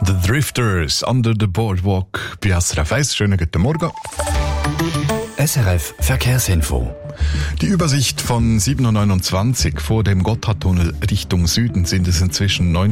The Drifters, Under the Boardwalk, bei SRF 1. Schönen guten Morgen. SRF Verkehrsinfo. Die Übersicht von 7.29 Uhr vor dem Gotthardtunnel Richtung Süden sind es inzwischen 9